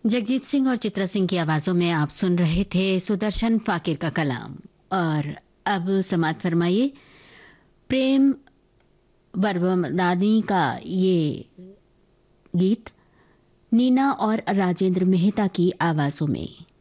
जगजीत सिंह और चित्रा सिंह की आवाजों में आप सुन रहे थे सुदर्शन फाकिर का कलाम। और अब समाअत फरमाइए प्रेम बरवमदानी का ये गीत नीना और राजेंद्र मेहता की आवाजों में।